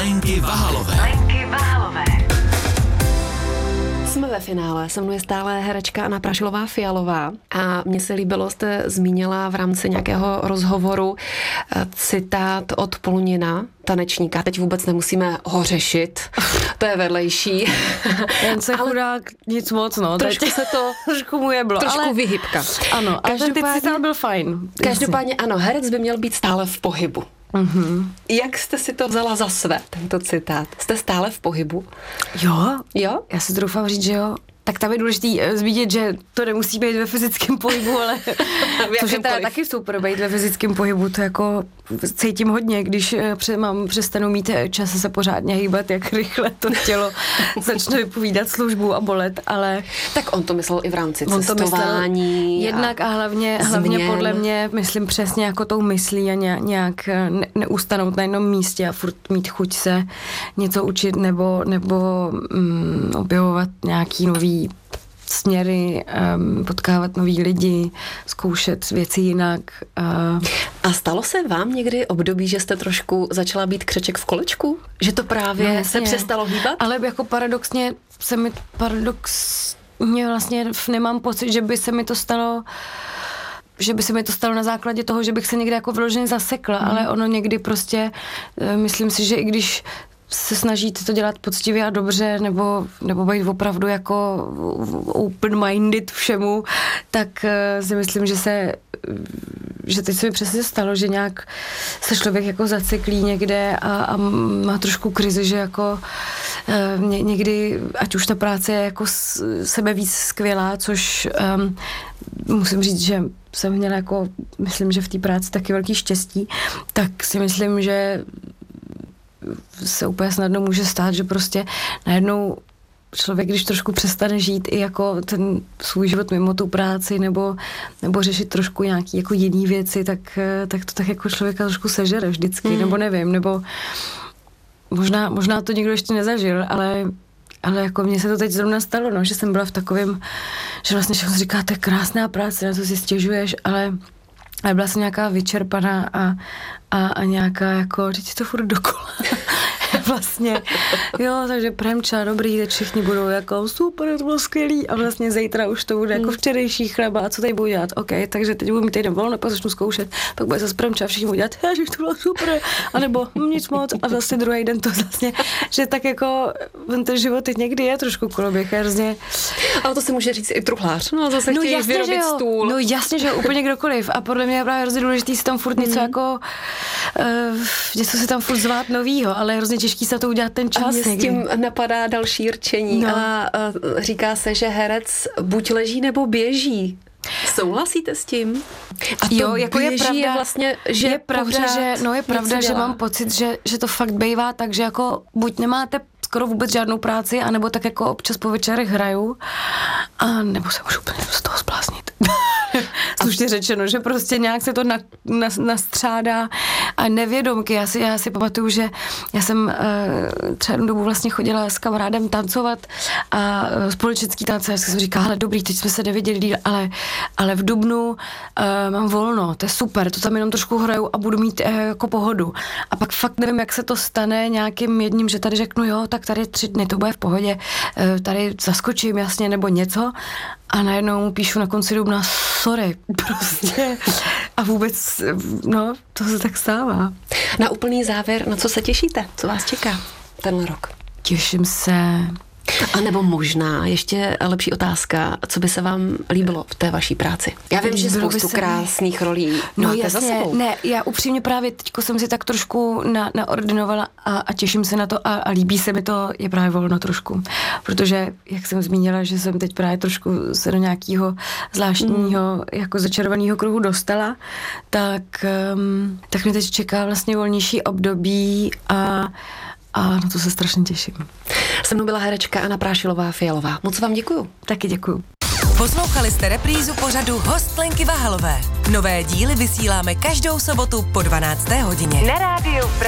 Lenky Vahalové. Jsme ve finále, se mnou je stále herečka Anna Prašilová-Fialová a mně se líbilo, jste zmínila v rámci nějakého rozhovoru citát od Polunina, tanečníka. Teď vůbec nemusíme ho řešit, to je vedlejší. Jen se chudák nic moc, no. Trošku se to... trošku mu jeblo. Trošku vyhybka. Ano, ale ten citát byl fajn. Každopádně ano, herec by měl být stále v pohybu. Mm-hmm. Jak jste si to vzala za své, tento citát? Jste stále v pohybu? Jo. Já si troufám říct, že jo. Tak tam je důležitý zmínit, že to nemusí být ve fyzickém pohybu, ale což je teda taky super, být ve fyzickém pohybu, to jako cítím hodně, když přestanu mít čas se pořádně hýbat, jak rychle to tělo začne vypovídat službu a bolet, ale... Tak on to myslel i v rámci cestování. Jednak a hlavně podle mě, myslím přesně jako tou myslí a nějak neustanout na jednom místě a furt mít chuť se něco učit nebo objevovat nějaký nový směry, potkávat nový lidi, zkoušet věci jinak. A stalo se vám někdy období, že jste trošku začala být křeček v kolečku? Že to právě se přestalo hýbat? Ale jako paradoxně vlastně nemám pocit, že by se mi to stalo na základě toho, že bych se někde jako vyloženě zasekla, ale ono někdy prostě, myslím si, že i když se snažíte to dělat poctivě a dobře, nebo být opravdu jako open-minded všemu, tak si myslím, že teď se mi přesně stalo, že nějak se člověk jako zaceklí někde a má trošku krizi, že jako někdy, ať už ta práce je jako sebe víc skvělá, což musím říct, že jsem měla jako, myslím, že v té práci taky velký štěstí, tak si myslím, že se úplně snadno může stát, že prostě najednou člověk, když trošku přestane žít i jako ten svůj život mimo tu práci nebo řešit trošku nějaký jako jiný věci, tak to tak jako člověka trošku sežere vždycky, nebo nevím, nebo možná to nikdo ještě nezažil, ale jako mně se to teď zrovna stalo, no, že jsem byla v takovém, že vlastně všechno říká, to je krásná práce, na to si stěžuješ, ale byla jsem nějaká vyčerpaná a nějaká jako, teď je to furt dokola. Vlastně, jo, takže premča, dobrý, teď všichni budou jako super, to bylo skvělý a vlastně zítra už to bude jako včerejší chleba a co tady budu dělat, OK, takže teď budu mít týden volno, pak začnu zkoušet, pak bude zase premča, všichni budou dělat, že to bylo super, anebo nic moc a zase druhý den to vlastně, že tak jako ten život teď někdy je trošku koloběh, hrozně. Ale to se může říct i truhlář, no zase chtějí vyrobit stůl. No jasně, že jo, úplně kdokoliv a podle mě je právě hrozně důležitý si tam furt něco jako, něco si tam furt zvát novýho, ale hrozně těžký se to udělat ten čas. A mě s tím napadá další rčení a říká se, že herec buď leží nebo běží. Souhlasíte s tím? A to jo, jako je pravda, vlastně, že je pravda, že mám pocit, že to fakt bývá tak, že jako buď nemáte skoro vůbec žádnou práci, anebo tak jako občas po večerech hraju, a nebo se můžu úplně z toho zbláznit. Slušně řečeno, že prostě nějak se to nastřádá a nevědomky. Já si pamatuju, že já jsem třeba jednu dobu vlastně chodila s kamarádem tancovat a společenský tance, já jsem říkala, hele dobrý, teď jsme se neviděli, ale v dubnu mám volno, to je super, to tam jenom trošku hraju a budu mít jako pohodu. A pak fakt nevím, jak se to stane nějakým jedním, že tady řeknu, jo, tak tady 3 dny, to bude v pohodě, tady zaskočím jasně nebo něco a najednou mu píšu na konci dubna, sorry, prostě. A vůbec, no, to se tak stává. Na úplný závěr, na co se těšíte? Co vás čeká tenhle rok? Těším se. A nebo možná ještě lepší otázka, co by se vám líbilo v té vaší práci? Já vím, že spoustu krásných rolí máte za sebou. Ne, já upřímně právě teďko jsem si tak trošku naordinovala a těším se na to a líbí se mi to, je právě volno trošku. Protože, jak jsem zmínila, že jsem teď právě trošku se do nějakého zvláštního jako začarovaného kruhu dostala, tak mě teď čeká vlastně volnější období a na to se strašně těším. Se mnou byla herečka Anna Prašilová-Fialová. Moc vám děkuju. Taky děkuju. Poslouchali jste reprízu pořadu Host Lenky Vahalové. Nové díly vysíláme každou sobotu po 12. hodině. Na rádiu